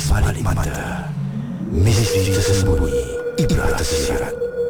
sebalik mata, misteri tersembunyi, ibrah tersirat.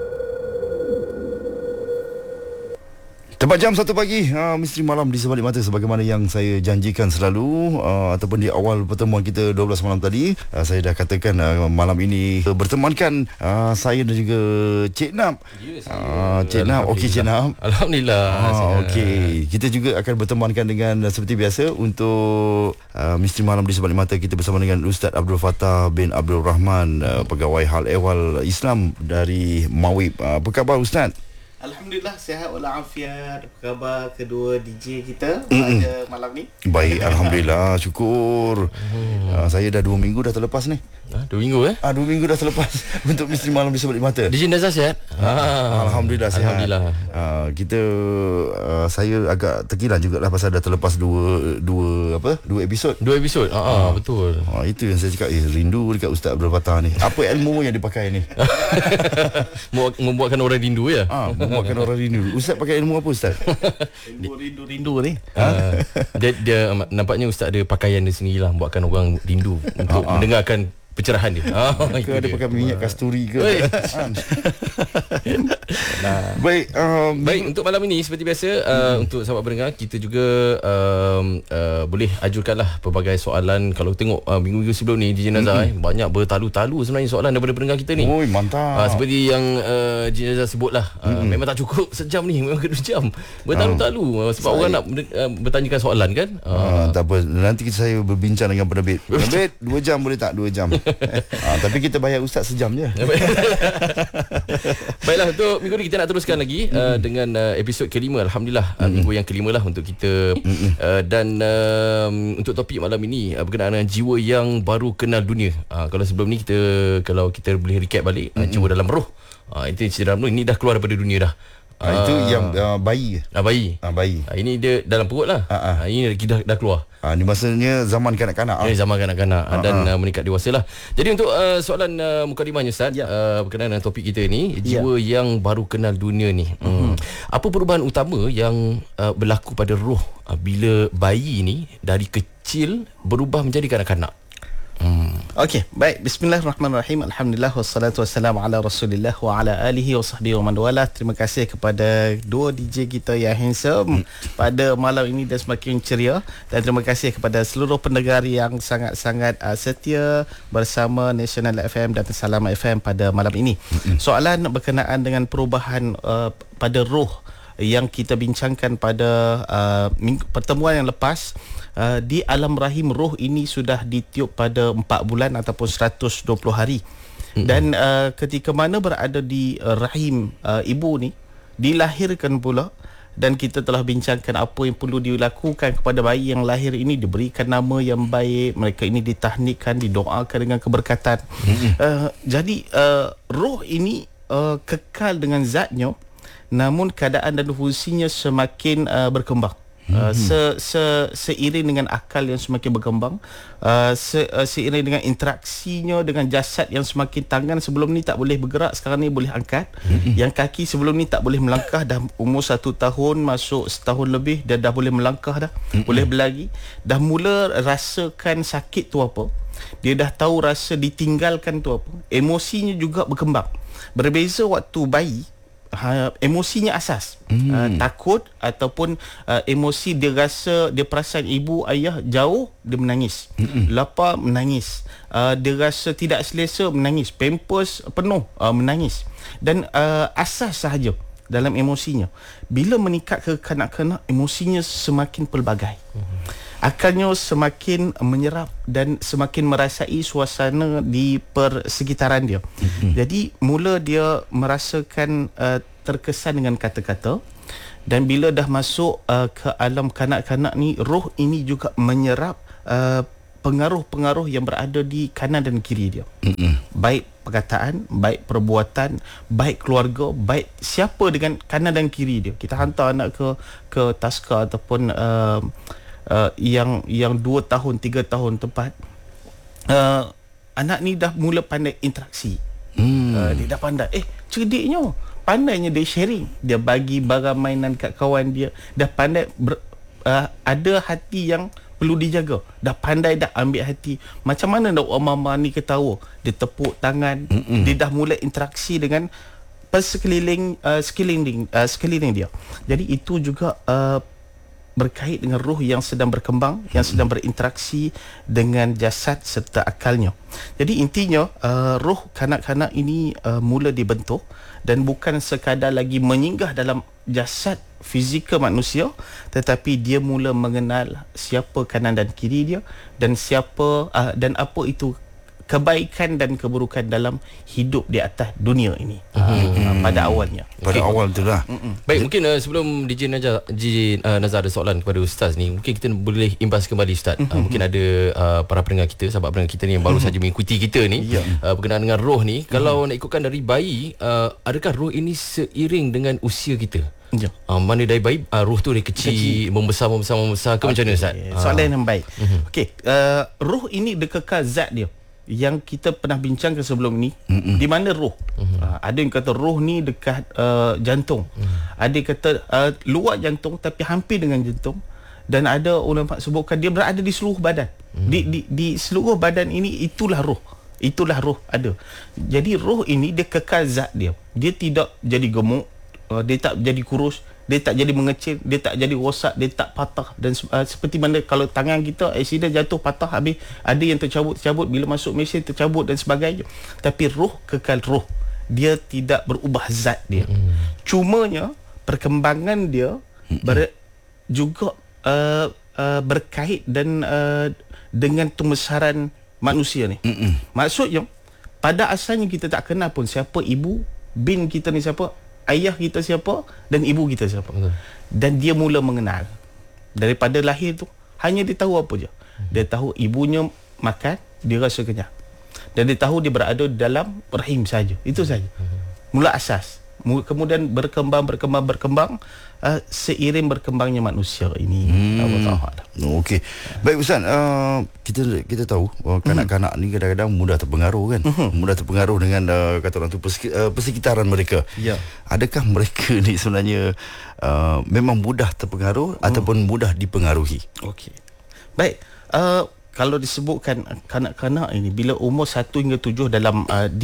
Tepat jam 1 pagi, misteri malam di sebalik mata, sebagaimana yang saya janjikan selalu, ataupun di awal pertemuan kita 12 malam tadi. Saya dah katakan malam ini bertemankan saya dan juga Cik Nap. Cik Nap, okey Cik Nap. Alhamdulillah. Okey, kita juga akan bertemankan dengan seperti biasa untuk misteri malam di sebalik mata. Kita bersama dengan Ustaz Abdul Fattah bin Abdul Rahman, pegawai hal ehwal Islam dari Mawib. Apa khabar Ustaz? Alhamdulillah, sihat walafiat. Apa khabar kedua DJ kita pada malam ni? Baik, Alhamdulillah, syukur. Saya dah 2 minggu dah terlepas ni. 2 minggu 2 minggu dah terlepas untuk misteri malam di sebalik mata. DJ Nazar sihat? Alhamdulillah sihat. Alhamdulillah. Kita saya agak terkilan jugalah pasal dah terlepas dua episod. 2 episod. Betul. Itu yang saya cakap, rindu dekat Ustaz Abdul Fattah ni. Apa ilmu yang dipakai ni? Membuatkan orang rindu ya? Membuatkan orang rindu. Ustaz pakai ilmu apa Ustaz? Rindu ni. Dia nampaknya Ustaz ada pakaian dia sendirilah, buatkan orang rindu untuk mendengarkan pencerahan dia. Ke ada pakai minyak kasturi ke? Baik, baik, untuk malam ini seperti biasa, untuk sahabat pendengar, kita juga boleh ajukanlah pelbagai soalan. Kalau tengok minggu-minggu sebelum ni DJ Nazar, banyak bertalu-talu sebenarnya soalan daripada pendengar kita ni. Oi, mantap. Seperti yang DJ Nazar sebutlah, memang tak cukup sejam ni, memang kena 2 jam bertalu-talu, sebab orang nak bertanyakan soalan kan. Tak apa, nanti saya berbincang dengan penerbit. Penerbit 2 jam boleh tak? 2 jam. Tapi kita bayar Ustaz sejam je. Baiklah, untuk minggu ni kita nak teruskan lagi dengan episod kelima. Alhamdulillah, minggu yang kelima lah untuk kita. Dan untuk topik malam ini berkenaan dengan jiwa yang baru kenal dunia. Kalau sebelum ni kalau kita boleh recap balik, jiwa dalam roh. Itu cerita dalam roh, ini dah keluar daripada dunia dah. Itu yang bayi. Bayi. Ini dia dalam perut lah. Ini dah keluar. Ini maksudnya zaman kanak-kanak. Zaman kanak-kanak dan meningkat dewasa lah. Jadi untuk soalan mukadimahnya Ustaz, berkenaan dengan topik kita ni, jiwa yang baru kenal dunia ni, apa perubahan utama yang berlaku pada roh bila bayi ni dari kecil berubah menjadi kanak-kanak? Okey, baik. Bismillahirrahmanirrahim. Alhamdulillah wassalatu wassalamu ala Rasulillah wa ala alihi wa sahbihi wa man wala. Terima kasih kepada dua DJ kita yang handsome pada malam ini dan semakin ceria, dan terima kasih kepada seluruh pendengar yang sangat-sangat setia bersama National FM dan Salam FM pada malam ini. Soalan berkenaan dengan perubahan pada roh yang kita bincangkan pada pertemuan yang lepas. Di alam rahim roh ini sudah ditiup pada 4 bulan ataupun 120 hari. Dan ketika mana berada di rahim ibu ni, dilahirkan pula, dan kita telah bincangkan apa yang perlu dilakukan kepada bayi yang lahir ini. Diberikan nama yang baik, mereka ini ditahnikkan, didoakan dengan keberkatan. Jadi roh ini kekal dengan zatnya, namun keadaan dan fungsinya semakin berkembang. Seiring dengan akal yang semakin berkembang, seiring dengan interaksinya dengan jasad yang semakin, tangan sebelum ni tak boleh bergerak, sekarang ni boleh angkat. Yang kaki sebelum ni tak boleh melangkah, dah umur 1 tahun masuk setahun lebih, dia dah boleh melangkah dah, boleh berlari, dah mula rasakan sakit tu apa, dia dah tahu rasa ditinggalkan tu apa. Emosinya juga berkembang. Berbeza waktu bayi, emosinya asas, takut ataupun emosi dia rasa, dia perasan ibu ayah jauh, dia menangis, lapar menangis, dia rasa tidak selesa menangis, pampers penuh menangis, dan asas sahaja dalam emosinya. Bila meningkat ke kanak-kanak, emosinya semakin pelbagai, akalnya semakin menyerap dan semakin merasai suasana di persekitaran dia. Jadi mula dia merasakan terkesan dengan kata-kata, dan bila dah masuk ke alam kanak-kanak ni, roh ini juga menyerap pengaruh-pengaruh yang berada di kanan dan kiri dia. Baik perkataan, baik perbuatan, baik keluarga, baik siapa dengan kanan dan kiri dia. Kita hantar anak ke taska ataupun yang 2 tahun 3 tahun tepat, anak ni dah mula pandai interaksi. Dia dah pandai, cerdiknya, pandainya dia sharing, dia bagi barang mainan kat kawan dia, dah pandai ada hati yang perlu dijaga. Dah pandai dah ambil hati. Macam mana nak mama ni ketawa? Dia tepuk tangan, dia dah mulai interaksi dengan sekeliling dia. Jadi itu juga berkait dengan roh yang sedang berkembang, yang sedang berinteraksi dengan jasad serta akalnya. Jadi intinya roh kanak-kanak ini mula dibentuk dan bukan sekadar lagi menyinggah dalam jasad fizikal manusia, tetapi dia mula mengenal siapa kanan dan kiri dia dan siapa dan apa itu kebaikan dan keburukan dalam hidup di atas dunia ini pada awalnya. Pada awal tu lah. Baik, mungkin sebelum DJ Nazar ada soalan kepada Ustaz ni, mungkin kita boleh imbas kembali Ustaz. Mungkin ada para pendengar kita, sahabat pendengar kita ni yang baru saja mengikuti kita ni berkenaan dengan roh ni. Kalau nak ikutkan dari bayi, adakah roh ini seiring dengan usia kita? Ya. Mana dari bayi roh tu dari kecil membesar ke macam mana Ustaz? Soalan yang baik. Okey, roh ini dia kekal zat dia yang kita pernah bincangkan sebelum ni. Di mana roh? Ada yang kata roh ni dekat jantung. Ada yang kata luar jantung tapi hampir dengan jantung. Dan ada ulama sebutkan dia berada di seluruh badan. Di seluruh badan ini itulah roh. Itulah roh ada. Jadi roh ini dia kekal zat dia. Dia tidak jadi gemuk, dia tak jadi kurus, dia tak jadi mengecil, dia tak jadi rosak, dia tak patah. Dan seperti mana kalau tangan kita accident jatuh patah, habis ada yang tercabut bila masuk mesin tercabut dan sebagainya. Tapi roh kekal roh. Dia tidak berubah zat dia. Cumanya perkembangan dia juga berkait dan dengan pembesaran manusia ni. Maksudnya pada asalnya kita tak kenal pun siapa ibu bin kita ni, siapa ayah kita siapa dan ibu kita siapa. Dan dia mula mengenal daripada lahir tu. Hanya dia tahu apa je. Dia tahu ibunya makan, dia rasa kenyang. Dan dia tahu dia berada dalam rahim saja. Itu saja. Mula asas. Kemudian berkembang seiring berkembangnya manusia ini. Okey. Baik Ustaz, kita tahu kanak-kanak ni kadang-kadang mudah terpengaruh kan. Mudah terpengaruh dengan kata orang tu persekitaran mereka. Ya. Adakah mereka ni sebenarnya memang mudah terpengaruh ataupun mudah dipengaruhi? Okey. Baik. Kalau disebutkan kanak-kanak ini bila umur 1 hingga 7 dalam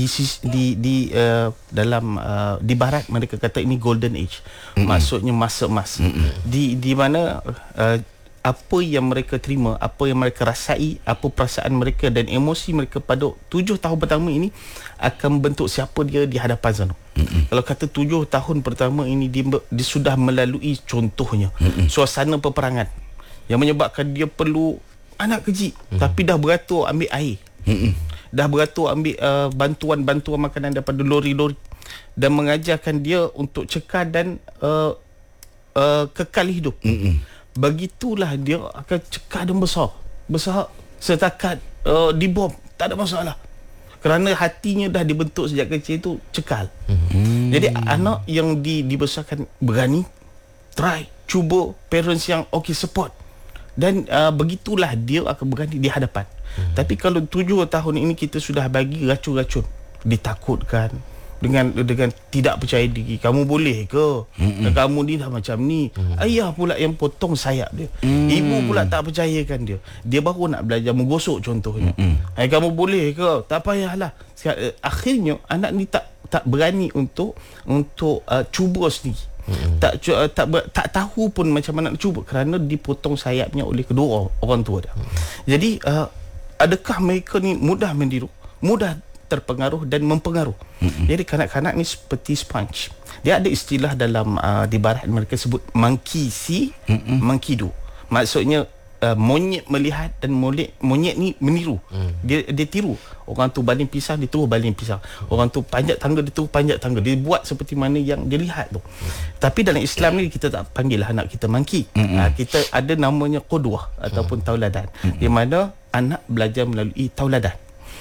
di barat mereka kata ini golden age. Maksudnya masa emas. Di mana apa yang mereka terima, apa yang mereka rasai, apa perasaan mereka dan emosi mereka pada 7 tahun pertama ini akan membentuk siapa dia di hadapan sana. Kalau kata 7 tahun pertama ini dia sudah melalui contohnya suasana peperangan yang menyebabkan dia perlu anak kecil tapi dah beratur ambil air, dah beratur ambil bantuan makanan daripada lori-lori dan mengajarkan dia untuk cekal dan kekal hidup. Begitulah dia akan cekal dan besar setakat dibom, tak ada masalah kerana hatinya dah dibentuk sejak kecil tu cekal. Jadi anak yang dibesarkan berani, try, cuba, parents yang okay support, dan begitulah dia akan berani di hadapan. Tapi kalau 7 tahun ini kita sudah bagi racun-racun, ditakutkan dengan tidak percaya diri, kamu boleh ke? Kamu ni dah macam ni. Ayah pula yang potong sayap dia. Ibu pula tak percayakan dia. Dia baru nak belajar menggosok contohnya. Kamu boleh ke? Tak payahlah. Akhirnya anak ni tak berani untuk cuba sendiri. Tak tahu pun macam mana nak cuba kerana dipotong sayapnya oleh kedua orang tua dia. Jadi adakah mereka ni mudah meniru, mudah terpengaruh dan mempengaruh? Jadi kanak-kanak ni seperti sponge. Dia ada istilah dalam di barat mereka sebut monkey see, monkey do. Maksudnya monyet melihat dan monyet ni meniru. Dia tiru. Orang tu baling pisang, dia terus baling pisang. Orang tu panjat tangga, dia terus panjat tangga. Dia buat seperti mana yang dia lihat tu. Tapi dalam Islam ni kita tak panggil anak kita monkey. Kita ada namanya qudwah ataupun tauladan. Di mana anak belajar melalui tauladan.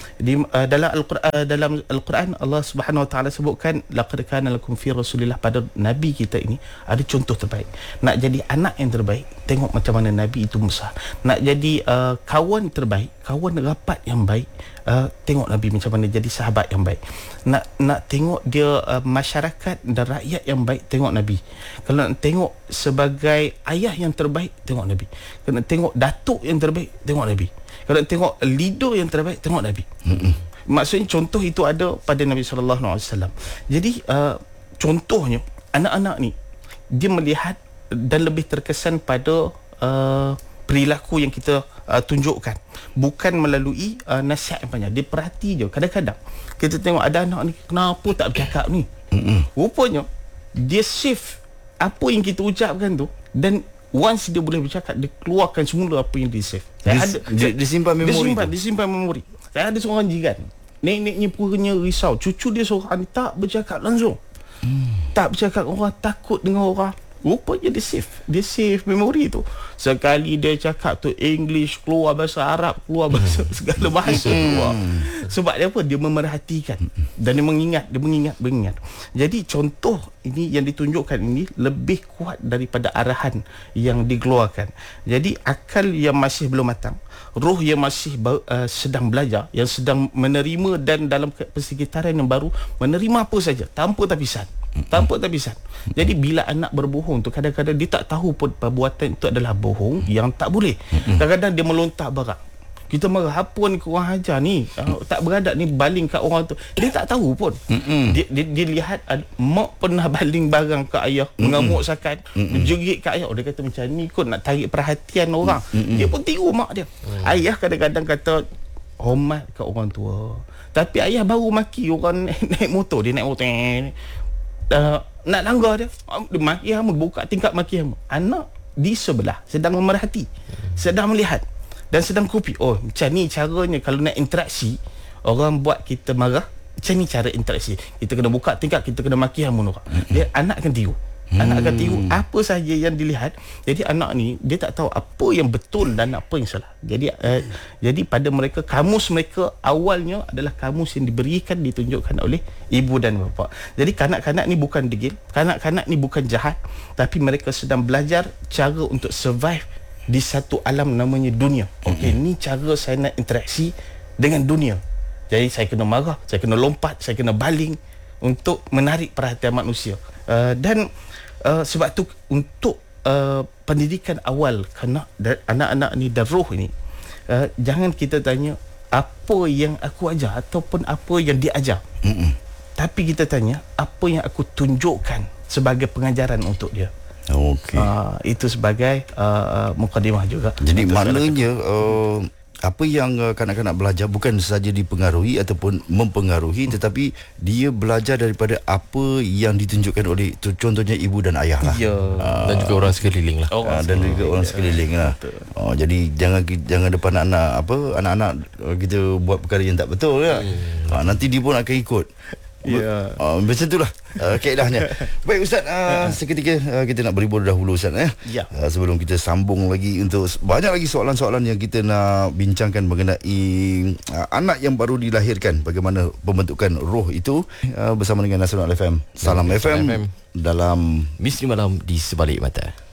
Dalam Al-Quran Allah Subhanahu Wa Taala sebutkan laqad kana lakum fi rasulillah, pada nabi kita ini ada contoh terbaik. Nak jadi anak yang terbaik, tengok macam mana nabi itu besar. Nak jadi kawan terbaik, kawan rapat yang baik, tengok Nabi macam mana jadi sahabat yang baik. Nak tengok dia masyarakat dan rakyat yang baik, tengok Nabi. Kalau nak tengok sebagai ayah yang terbaik, tengok Nabi. Kalau nak tengok datuk yang terbaik, tengok Nabi. Kalau nak tengok leader yang terbaik, tengok Nabi. Maksudnya contoh itu ada pada Nabi SAW. Jadi contohnya anak-anak ni dia melihat dan lebih terkesan pada perilaku yang kita tunjukkan, bukan melalui nasihat yang banyak. Dia perhati je. Kadang-kadang kita tengok ada anak ni kenapa tak bercakap ni. Rupanya dia save apa yang kita ucapkan tu, dan once dia boleh bercakap, dia keluarkan semula apa yang dia save. Dia simpan memori. Dia simpan memori. Saya ada seorang jiran, neneknya punya risau, cucu dia seorang tak bercakap langsung. Tak bercakap, orang takut dengan orang. Rupanya dia save memori tu. Sekali dia cakap tu English, keluar bahasa Arab, keluar bahasa segala bahasa keluar. Sebab dia apa? Dia memerhatikan dan dia mengingat. Jadi contoh ini yang ditunjukkan ini lebih kuat daripada arahan yang dikeluarkan. Jadi akal yang masih belum matang, roh yang masih sedang belajar, yang sedang menerima, dan dalam persekitaran yang baru menerima apa saja tanpa tapisan. Jadi bila anak berbohong tu, kadang-kadang dia tak tahu pun perbuatan itu adalah bohong yang tak boleh. Kadang-kadang dia melontak barang. Kita marah, apa ni korang ajar ni, tak beradab ni, baling kat orang tu. Dia tak tahu pun. Dia lihat mak pernah baling barang kat ayah, mengamuk sakat, menjerit kat ayah. Dia kata macam ni kot nak tarik perhatian orang. Dia pun tiru mak dia. Ayah kadang-kadang kata hormat kat orang tua, tapi ayah baru maki orang naik motor. Dia naik motor nak langgar dia maki hama, buka tingkap maki hama. Anak di sebelah sedang memerhati, sedang melihat dan sedang kopi. Oh, macam ni caranya kalau nak interaksi. Orang buat kita marah, macam ni cara interaksi. Kita kena buka tingkap, kita kena maki hama orang. Dia anak akan tiru. Anak akan tiru apa sahaja yang dilihat. Jadi anak ni dia tak tahu apa yang betul dan apa yang salah. Jadi pada mereka, kamus mereka awalnya adalah kamus yang diberikan, ditunjukkan oleh ibu dan bapa. Jadi kanak-kanak ni bukan degil, kanak-kanak ni bukan jahat, tapi mereka sedang belajar cara untuk survive di satu alam namanya dunia. Okey, ni cara saya nak interaksi dengan dunia. Jadi saya kena marah, saya kena lompat, saya kena baling untuk menarik perhatian manusia. Sebab tu untuk pendidikan awal anak-anak ni dan roh ni, jangan kita tanya apa yang aku ajar ataupun apa yang dia ajar. Tapi kita tanya apa yang aku tunjukkan sebagai pengajaran untuk dia. Okey. Itu sebagai mukadimah juga. Jadi maknanya apa yang kanak-kanak belajar bukan sahaja dipengaruhi ataupun mempengaruhi, tetapi dia belajar daripada apa yang ditunjukkan oleh contohnya ibu dan ayah lah. Ya. Dan juga orang sekeliling lah. Dan juga orang sekeliling lah. Jadi jangan depan anak-anak kita buat perkara yang tak betul ya. Nanti dia pun akan ikut. Ya. Macam itulah kaedahnya. Baik Ustaz, seketika kita nak berhibur dahulu Ustaz Ya. sebelum kita sambung lagi untuk banyak lagi soalan-soalan yang kita nak bincangkan mengenai anak yang baru dilahirkan, bagaimana pembentukan roh itu, bersama dengan Nasional FM. Salam FM dalam Misteri Malam di Sebalik Mata.